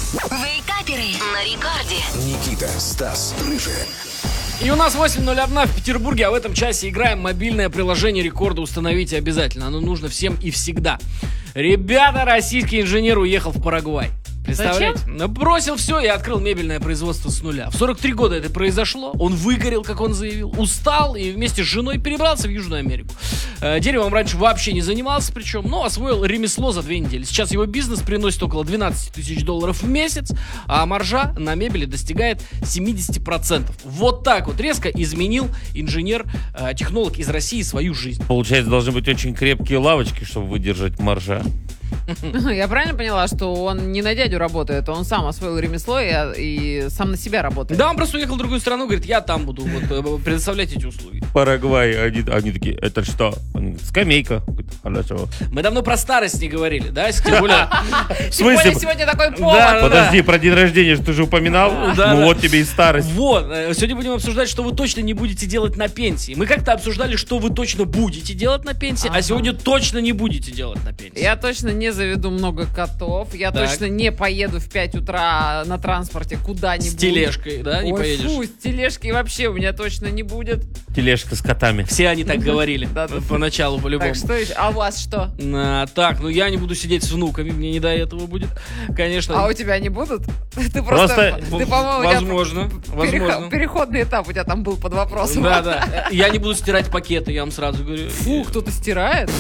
Вейкаперы на рекорде. Никита, Стас, Рыжий. И у нас 8:01 в Петербурге, а в этом часе играем мобильное приложение рекорда. Установите обязательно, оно нужно всем и всегда. Ребята, российский инженер уехал в Парагвай. Представляете? Бросил все и открыл мебельное производство с нуля. В 43 года это произошло. Он выгорел, как он заявил, устал и вместе с женой перебрался в Южную Америку. Деревом раньше вообще не занимался причем, но освоил ремесло за 2 недели. Сейчас его бизнес приносит около $12 тысяч в месяц, а маржа на мебели достигает 70%. Вот так вот резко изменил инженер-технолог из России свою жизнь. Получается, должны быть очень крепкие лавочки, чтобы выдержать маржа. Я правильно поняла, что он не на дядю работает, он сам освоил ремесло и сам на себя работает? Да, он просто уехал в другую страну, говорит, я там буду предоставлять эти услуги. Парагвай, они такие, это что? Он говорит, скамейка. Хорошо. Мы давно про старость не говорили, да? Тем более... Тем более сегодня такой повод. Подожди, про день рождения, что ты же упоминал? Ну вот тебе и старость. Вот, сегодня будем обсуждать, что вы точно не будете делать на пенсии. Мы как-то обсуждали, что вы точно будете делать на пенсии, а сегодня точно не будете делать на пенсии. Я точно не заведу много котов, я точно не поеду в 5 утра на транспорте куда-нибудь. С тележкой, да, не поедешь? Фу, с тележкой вообще у меня точно не будет. Тележка с котами. Все они так говорили поначалу, по-любому. Так, что еще? А у вас что? Так, ну я не буду сидеть с внуками, мне не до этого будет, конечно. А у тебя не будут? Ты просто... Ты, по-моему, возможно. Переходный этап у тебя там был под вопросом. Да. Я не буду стирать пакеты, я вам сразу говорю. Фу, кто-то стирает?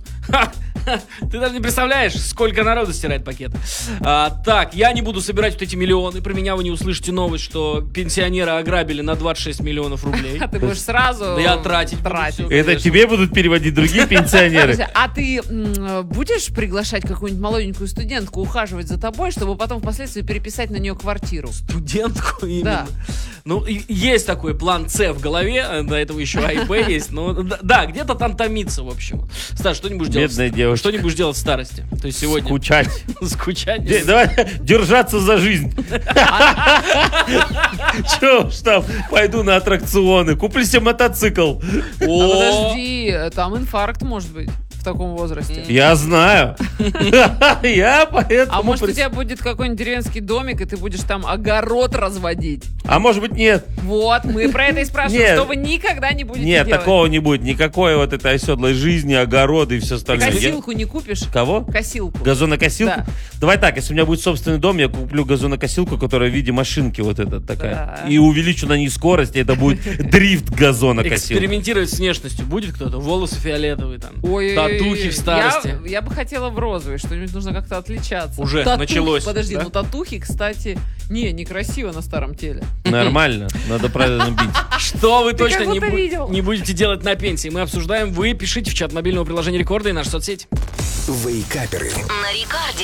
Ты даже не представляешь, сколько народу стирает пакеты. Так, я не буду собирать вот эти миллионы. Про меня вы не услышите новость, что пенсионера ограбили на 26 миллионов рублей. А ты будешь сразу... Да я тратить. Это тебе будут переводить другие пенсионеры. А ты будешь приглашать какую-нибудь молоденькую студентку ухаживать за тобой, чтобы потом впоследствии переписать на нее квартиру? Студентку именно? Да. Ну, есть такой план С в голове, до этого еще А и Б есть. Но да, где-то там томится, в общем. Стас, что не будешь делать? Бедная девушка. Что не будешь делать в старости? То есть сегодня... Скучать. Скучать? Давай держаться за жизнь. Че уж там, пойду на аттракционы, куплю себе мотоцикл. Подожди, там инфаркт может быть в таком возрасте. Я знаю. Я поэтому... А может у тебя будет какой-нибудь деревенский домик, и ты будешь там огород разводить? А может быть нет. Вот, мы про это и спрашиваем, Нет. что вы никогда не будете Нет, делать. такого не будет. Никакой вот этой оседлой жизни, огороды и все остальное. Косилку не купишь? Кого? Косилку. Газонокосилку? Да. Давай так, если у меня будет собственный дом, я куплю газонокосилку, которая в виде машинки вот эта такая. Да. И увеличу на ней скорость, и это будет дрифт газонокосилка. Экспериментировать с внешностью будет кто-то? Волосы фиолетовые там, Ой-ой-ой. татухи в старости. Я бы хотела в розовый, что-нибудь нужно как-то отличаться. Уже началось, Подожди, да? ну татухи, кстати, некрасиво на старом теле. Нормально, надо правильно бить. Что вы Ты точно как будто видел. не будете делать на пенсии? Мы обсуждаем. Вы пишите в чат мобильного приложения Рекорда и наши соцсети. Вейкаперы. На рекорде.